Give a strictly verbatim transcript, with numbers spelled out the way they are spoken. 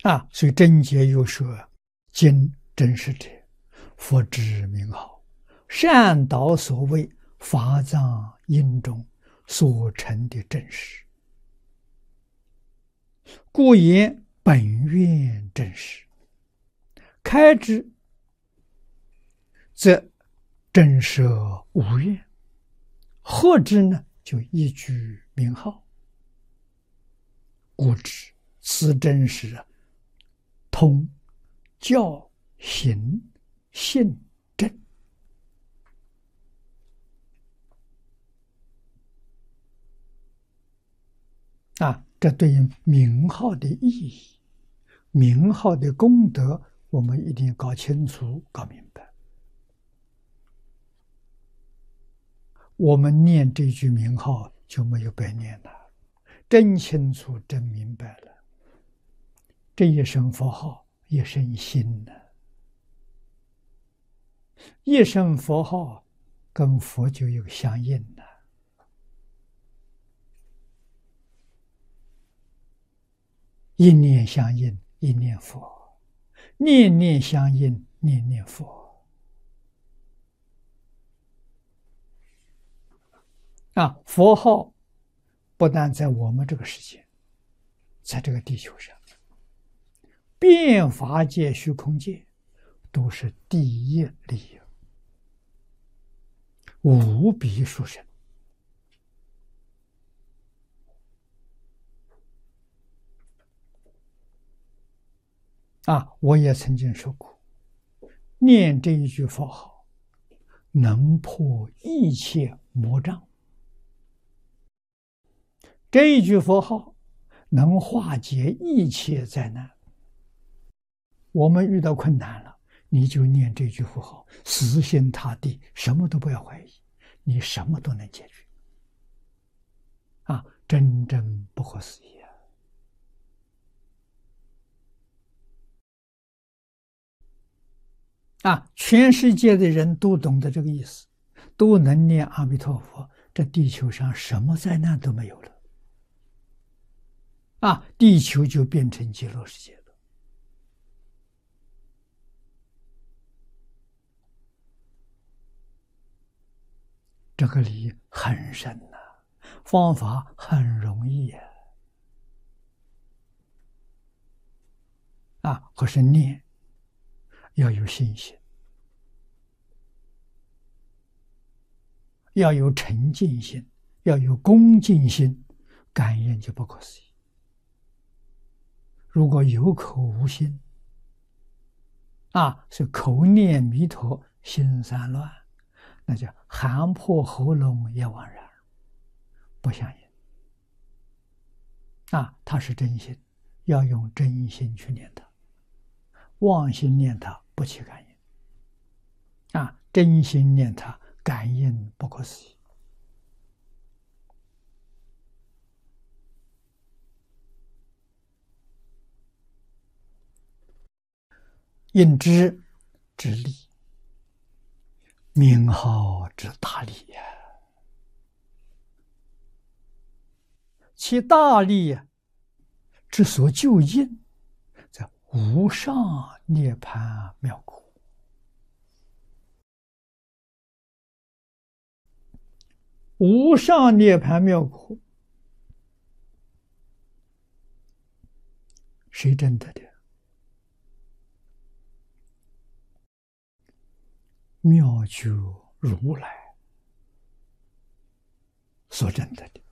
啊，所以真解又说：今真实者，佛之名号，善导所谓法藏因中所成的真实，故言本愿真实。开之，则真舍无怨；合之呢，就一句名号。故知此真实通教行信正。啊，这对于名号的意义、名号的功德，我们一定搞清楚、搞明白。我们念这句名号就没有白念了，真清楚、真明白了。这一声佛号，一声心呢？一声佛号跟佛就有相应了。一念相应，一念佛；念念相应，念念佛。啊，佛号不但在我们这个世界，在这个地球上，遍法界、虚空界，都是第一利益，无比殊胜。啊，我也曾经说过，念这一句佛号，能破一切魔障。这一句佛号能化解一切灾难。我们遇到困难了，你就念这句佛号，死心塌地，什么都不要怀疑，你什么都能解决。啊，真正不可思议啊！啊，全世界的人都懂得这个意思，都能念阿弥陀佛，这地球上什么灾难都没有了。啊，地球就变成极乐世界了。这个理很深呐、啊，方法很容易呀、啊。啊，可是念要有信心，要有沉静心，要有恭敬心，感应就不可思议。如果有口无心，啊，是口念弥陀，心散乱，那叫喊破喉咙也枉然，不相应。啊，他是真心，要用真心去念它，妄心念它不起感应。啊，真心念它，感应不可思议。应知之力，名号之大力呀！其大力之所就应，在无上涅槃妙苦。无上涅槃妙苦，谁证得的？妙觉如来所证得的。